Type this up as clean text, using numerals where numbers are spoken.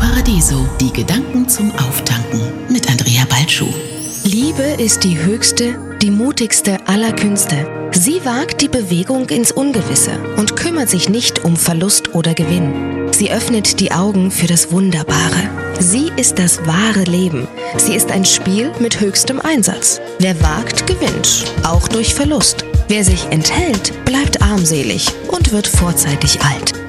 Paradiso, die Gedanken zum Auftanken mit Andrea Balschuh. Liebe ist die höchste, die mutigste aller Künste. Sie wagt die Bewegung ins Ungewisse und kümmert sich nicht um Verlust oder Gewinn. Sie öffnet die Augen für das Wunderbare. Sie ist das wahre Leben. Sie ist ein Spiel mit höchstem Einsatz. Wer wagt, gewinnt, auch durch Verlust. Wer sich enthält, bleibt armselig und wird vorzeitig alt.